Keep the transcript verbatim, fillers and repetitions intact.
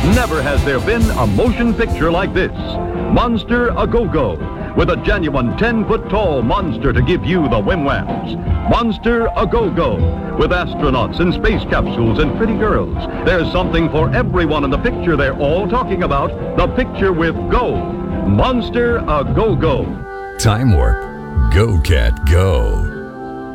Never has there been a motion picture like this. Monster A-Go-Go, with a genuine ten-foot-tall monster to give you the whim-whams. Monster A-Go-Go, with astronauts and space capsules and pretty girls. There's something for everyone in the picture they're all talking about. The picture with Go. Monster A-Go-Go. Time Warp. Go, cat, go.